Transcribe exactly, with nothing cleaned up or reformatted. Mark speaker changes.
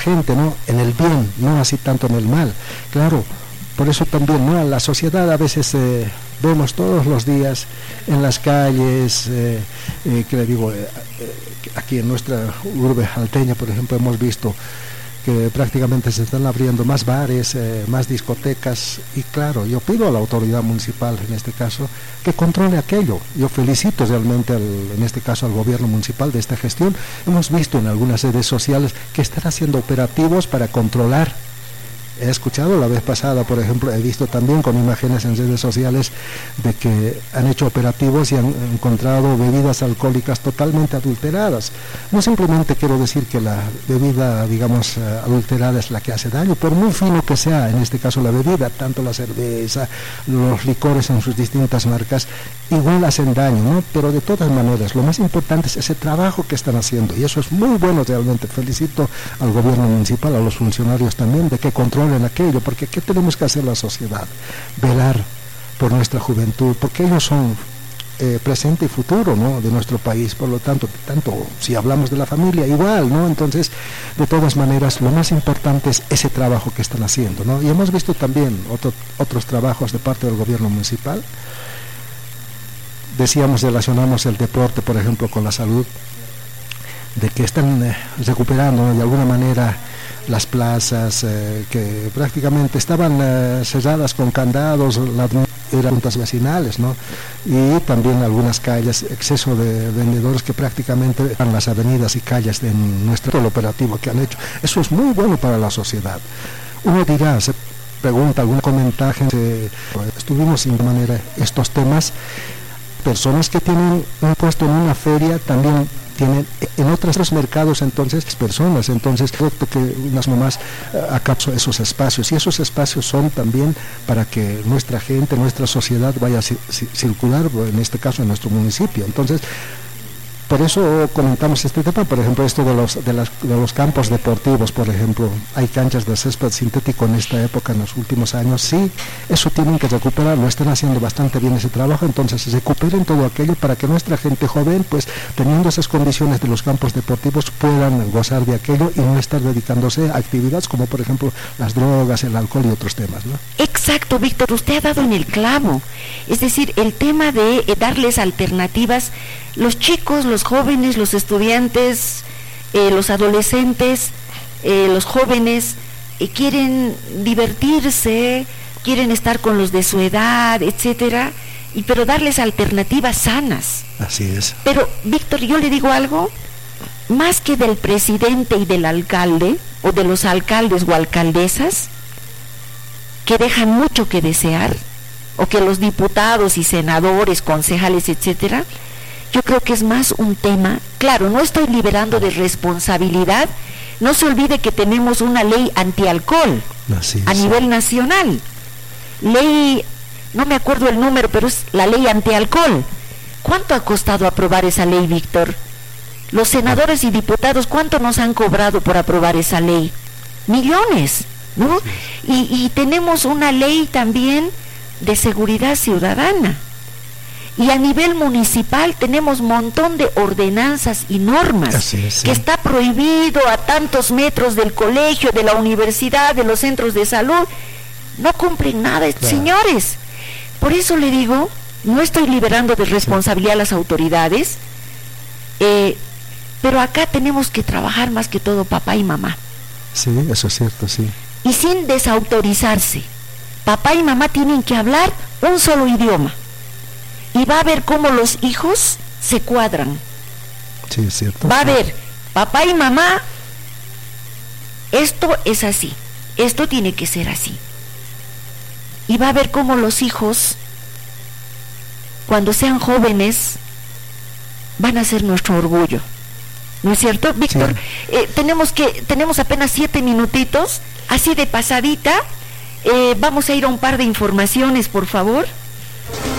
Speaker 1: gente, ¿no? En el bien, no así tanto en el mal. Claro, por eso también, ¿no? La sociedad a veces eh, vemos todos los días en las calles, eh, eh, que le digo, eh, eh, aquí en nuestra urbe salteña, por ejemplo, hemos visto que prácticamente se están abriendo más bares, eh, más discotecas, y claro, yo pido a la autoridad municipal, en este caso, que controle aquello. Yo felicito realmente, al, en este caso, al gobierno municipal de esta gestión. Hemos visto en algunas redes sociales que están haciendo operativos para controlar. He escuchado la vez pasada, por ejemplo, he visto también con imágenes en redes sociales de que han hecho operativos y han encontrado bebidas alcohólicas totalmente adulteradas. No simplemente quiero decir que la bebida, digamos, adulterada es la que hace daño, por muy fino que sea, en este caso la bebida, tanto la cerveza, los licores en sus distintas marcas, igual hacen daño, ¿no? Pero de todas maneras, lo más importante es ese trabajo que están haciendo, y eso es muy bueno realmente. Felicito al gobierno municipal, a los funcionarios también, de que controlen en aquello, porque ¿qué tenemos que hacer la sociedad? Velar por nuestra juventud, porque ellos son eh, presente y futuro, ¿no?, de nuestro país. Por lo tanto, tanto si hablamos de la familia, igual, ¿no? Entonces, de todas maneras, lo más importante es ese trabajo que están haciendo, ¿no? Y hemos visto también otro, otros trabajos de parte del gobierno municipal. Decíamos, relacionamos el deporte, por ejemplo, con la salud, de que están eh, recuperando, ¿no?, de alguna manera las plazas eh, que prácticamente estaban eh, cerradas con candados, las eran juntas vecinales, ¿no? Y también algunas calles, exceso de vendedores que prácticamente eran las avenidas y calles de nuestro el operativo que han hecho. Eso es muy bueno para la sociedad. Uno dirá, se pregunta, algún comentario, se, pues, estuvimos sin manera estos temas. Personas que tienen un puesto en una feria también tienen en otros mercados, entonces, personas, entonces creo que unas mamás uh, acaban esos espacios, y esos espacios son también para que nuestra gente, nuestra sociedad vaya a circular, en este caso en nuestro municipio. Entonces, por eso comentamos este tema, por ejemplo, esto de los, de, las, de los campos deportivos, por ejemplo. Hay canchas de césped sintético en esta época, en los últimos años, sí, eso tienen que recuperar, lo están haciendo bastante bien ese trabajo, entonces recuperen todo aquello para que nuestra gente joven, pues teniendo esas condiciones de los campos deportivos, puedan gozar de aquello y no estar dedicándose a actividades como, por ejemplo, las drogas, el alcohol y otros temas, ¿no?
Speaker 2: Exacto, Víctor, usted ha dado en el clavo. Es decir, el tema de eh, darles alternativas. Los chicos, los jóvenes, los estudiantes, eh, los adolescentes, eh, los jóvenes eh, quieren divertirse, quieren estar con los de su edad, etcétera, y pero darles alternativas sanas.
Speaker 1: Así es.
Speaker 2: Pero, Víctor, yo le digo algo, más que del presidente y del alcalde, o de los alcaldes o alcaldesas, que dejan mucho que desear, o que los diputados y senadores, concejales, etcétera, yo creo que es más un tema, claro, no estoy liberando de responsabilidad, no se olvide que tenemos una ley antialcohol a nivel nacional, ley, no me acuerdo el número, pero es la ley antialcohol. ¿Cuánto ha costado aprobar esa ley, Víctor? Los senadores y diputados, ¿cuánto nos han cobrado por aprobar esa ley? Millones, ¿no? Y, y tenemos una ley también de seguridad ciudadana. Y a nivel municipal tenemos un montón de ordenanzas y normas es, sí. que está prohibido a tantos metros del colegio, de la universidad, de los centros de salud. No cumplen nada, claro. Señores. Por eso le digo, no estoy liberando de responsabilidad sí. a las autoridades, eh, pero acá tenemos que trabajar más que todo papá y mamá.
Speaker 1: Sí, eso es cierto, sí.
Speaker 2: Y sin desautorizarse. Papá y mamá tienen que hablar un solo idioma. Y va a ver cómo los hijos se cuadran.
Speaker 1: Sí, es cierto.
Speaker 2: Va a ver, papá y mamá, esto es así, esto tiene que ser así. Y va a ver cómo los hijos, cuando sean jóvenes, van a ser nuestro orgullo. ¿No es cierto, Víctor? Sí. Eh, tenemos que, tenemos apenas siete minutitos, así de pasadita. Eh, vamos a ir a un par de informaciones, por favor.